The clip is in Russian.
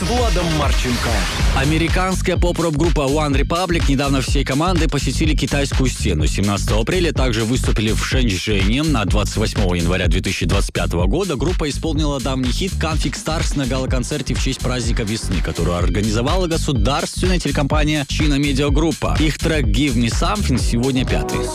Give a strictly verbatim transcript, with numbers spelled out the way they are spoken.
с Владом Марченко. Американская поп-рок-группа One Republic недавно всей командой посетили китайскую стену. семнадцатого апреля также выступили в Шэньчжэне. На двадцать восьмого января две тысячи двадцать пятого года группа исполнила давний хит «Config Stars» на гала-концерте в честь праздника весны, которую организовала государственная телекомпания China Media Group. Их трек «Give Me Something» сегодня пятый.